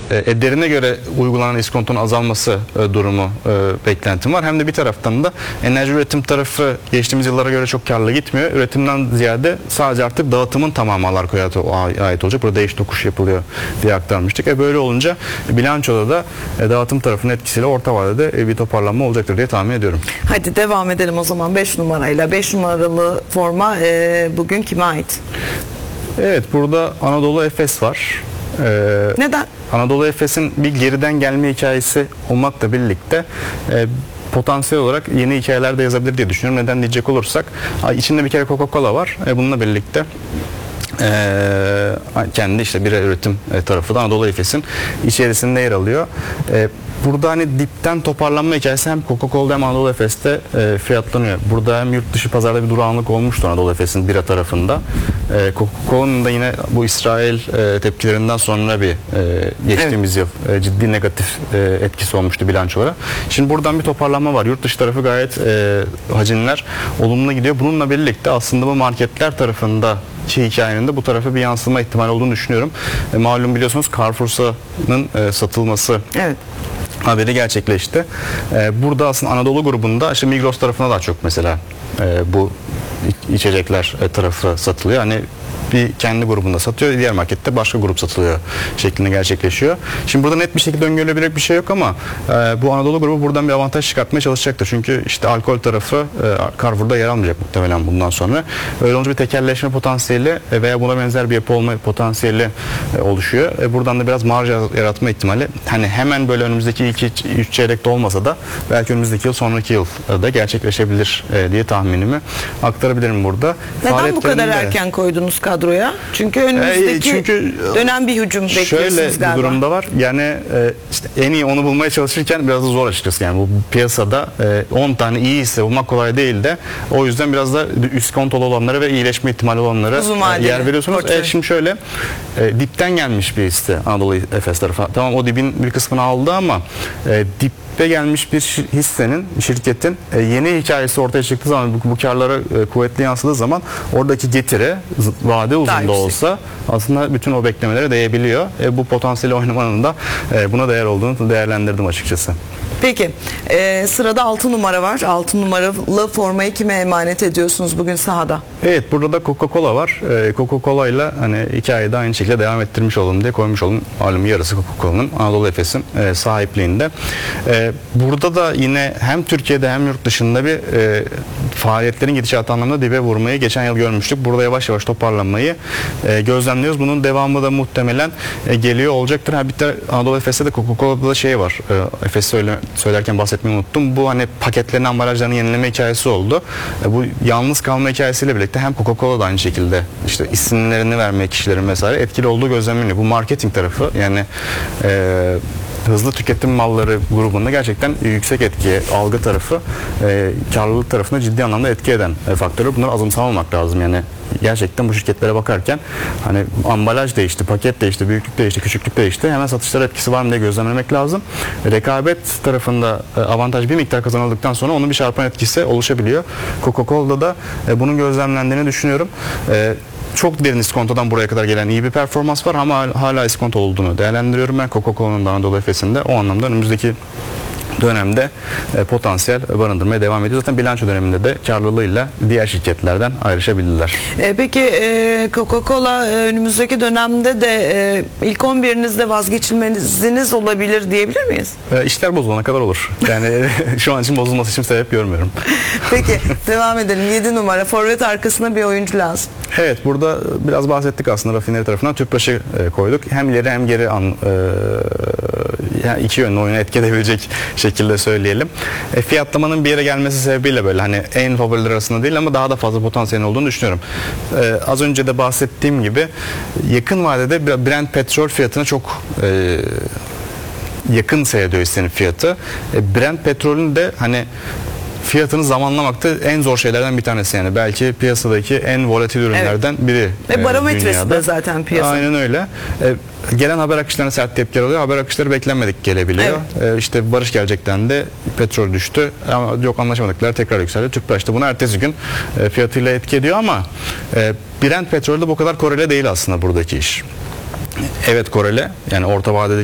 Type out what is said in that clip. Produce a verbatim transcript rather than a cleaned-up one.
e, değerine göre uygulanan iskontonun azalması e, durumu e, beklentim var. Hem de bir taraftan da enerji üretim tarafı geçtiğimiz yıllara göre çok karlı gitmiyor. Üretimden ziyade sadece artık dağıtımın tamamı Alarko'ya ait olacak. Burada değiş tokuş yapılıyor diye aktarmıştık. E böyle olunca bilançoda da e, dağıtım tarafının etkisiyle orta vadede e, bir toparlanma olacaktır diye tahmin ediyorum. Hadi devam edelim o zaman beş numarayla. beş numaralı forma e, bugün kime ait? Evet, burada Anadolu Efes var. Ee, Neden? Anadolu Efes'in bir geriden gelme hikayesi olmakla birlikte e, potansiyel olarak yeni hikayeler de yazabilir diye düşünüyorum. Neden diyecek olursak, içinde bir kere Coca-Cola var. E, bununla birlikte Ee, kendi işte bira üretim tarafı da Anadolu Efes'in içerisinde yer alıyor. Ee, burada hani dipten toparlanma hikayesi hem Coca-Cola'da hem Anadolu Efes'te e, fiyatlanıyor. Burada hem yurt dışı pazarda bir durağanlık olmuştu Anadolu Efes'in bira tarafında. E, Coca-Cola'nın da yine bu İsrail e, tepkilerinden sonra bir e, geçtiğimiz evet. yıl e, ciddi negatif e, etkisi olmuştu bilançolara. Şimdi buradan bir toparlanma var. Yurt dışı tarafı gayet e, hacimler olumlu gidiyor. Bununla birlikte aslında bu marketler tarafında şey hikayenin de bu tarafa bir yansıma ihtimali olduğunu düşünüyorum. E, malum biliyorsunuz Carrefour'un e, satılması evet. haberi gerçekleşti. E, burada aslında Anadolu grubunda işte Migros tarafına daha çok mesela e, bu içecekler e, tarafı satılıyor. Hani bir kendi grubunda satıyor, diğer markette başka grup satılıyor şeklinde gerçekleşiyor. Şimdi burada net bir şekilde öngörülebilecek bir şey yok ama e, bu Anadolu grubu buradan bir avantaj çıkartmaya çalışacaktır. Çünkü işte alkol tarafı e, Carrefour'da yer almayacak muhtemelen bundan sonra. Öyle olunca bir tekelleşme potansiyeli e, veya buna benzer bir yapı olma potansiyeli e, oluşuyor. E, buradan da biraz marj yaratma ihtimali hani hemen böyle önümüzdeki iki üç çeyrekte olmasa da belki önümüzdeki yıl sonraki yıl da gerçekleşebilir e, diye tahminimi aktarabilirim burada. Neden bu kadar erken koydunuz kadroya? Çünkü önümüzdeki e, çünkü dönem bir hücum bekliyorsunuz şöyle galiba. Şöyle bir durumda var. Yani e, işte en iyi onu bulmaya çalışırken biraz da zor açıkçası. Yani bu piyasada e, on tane iyi hisse bulmak kolay değil de o yüzden biraz da üst kontolu olanlara ve iyileşme ihtimali olanlara e, yer veriyorsunuz. E, şimdi şöyle e, dipten gelmiş bir hisse Anadolu Efes tarafı. Tamam, o dibin bir kısmını aldı ama e, dip ve gelmiş bir hissenin, şirketin e, yeni hikayesi ortaya çıktığı zaman, bu, bu karlara e, kuvvetli yansıdığı zaman oradaki getiri vade uzun da olsa aslında bütün o beklemelere değebiliyor. E, bu potansiyeli oynamanın da e, buna değer olduğunu değerlendirdim açıkçası. Peki e, sırada altı numara var. altı numaralı formayı kime emanet ediyorsunuz bugün sahada? Evet, burada da Coca-Cola var. E, Coca-Cola ile hani hikayeyi de aynı şekilde devam ettirmiş olalım diye koymuş olalım. Malum yarısı Coca-Cola'nın Anadolu Efes'in e, sahipliğinde. E, burada da yine hem Türkiye'de hem yurt dışında bir e, faaliyetlerin gidişatı anlamında dibe vurmayı geçen yıl görmüştük. Burada yavaş yavaş toparlanmayı e, gözlemliyoruz. Bunun devamı da muhtemelen e, geliyor olacaktır. Ha, bir de Anadolu Efes'te de Coca-Cola'da şey var. E, Efes söyle, söylerken bahsetmeyi unuttum. Bu hani paketlerin, ambalajlarını yenileme hikayesi oldu. E, bu yalnız kalma hikayesiyle birlikte hem Coca-Cola da aynı şekilde işte isimlerini vermeye kişilerin vesaire etkili olduğu gözlemleniyor. Bu marketing tarafı yani e, hızlı tüketim malları grubunda gerçekten yüksek etki, algı tarafı, e, karlılık tarafına ciddi anlamda etki eden e, faktörü. Bunları azımsamamak lazım. Yani gerçekten bu şirketlere bakarken hani ambalaj değişti, paket değişti, büyüklük değişti, küçüklük değişti. Hemen satışlara etkisi var mı diye gözlemlemek lazım. Rekabet tarafında e, avantaj bir miktar kazanıldıktan sonra onun bir çarpan etkisi oluşabiliyor. Coca-Cola'da da e, bunun gözlemlendiğini düşünüyorum. E, Çok derin iskontodan buraya kadar gelen iyi bir performans var ama hala iskonto olduğunu değerlendiriyorum ben. Coca-Cola'nın da Anadolu Efes'inde o anlamda önümüzdeki dönemde e, potansiyel barındırmaya devam ediyor. Zaten bilanço döneminde de karlılığıyla diğer şirketlerden ayrışabildiler. E, peki e, Coca-Cola e, önümüzdeki dönemde de e, ilk on birinizde vazgeçilmeniz olabilir diyebilir miyiz? E, işler bozulana kadar olur. Yani şu an için bozulması için sebep görmüyorum. Peki devam edelim. yedi numara forvet arkasına bir oyuncu lazım. Evet, burada biraz bahsettik aslında rafineri tarafından. Tüpraş'ı e, koyduk. Hem ileri hem geri an, e, yani iki yönlü oyuna etki edebilecek şekilde söyleyelim. E, fiyatlamanın bir yere gelmesi sebebiyle böyle hani en favoriler arasında değil ama daha da fazla potansiyel olduğunu düşünüyorum. E, az önce de bahsettiğim gibi yakın vadede Brent petrol fiyatına çok e, yakın seyrediyor hissenin fiyatı. E, Brent petrolün de hani fiyatını zamanlamakta en zor şeylerden bir tanesi yani. Belki piyasadaki en volatil ürünlerden evet. biri. Ve barometresi dünyada de zaten piyasa. Aynen öyle. E, gelen haber akışlarına sert tepkiler oluyor. Haber akışları beklenmedik gelebiliyor. Evet. E, işte barış gelecekten de petrol düştü. Ama yok anlaşamadıklar tekrar yükseldi. Tüpraş da bunu ertesi gün e, fiyatıyla etki ediyor ama e, Brent petrolde bu kadar korele değil aslında buradaki iş. Evet korele. Yani orta vadede